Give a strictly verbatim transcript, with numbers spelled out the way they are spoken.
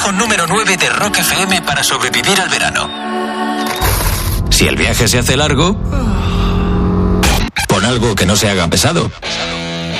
consejo número nueve de Rock F M para sobrevivir al verano. Si el viaje se hace largo, pon algo que no se haga pesado.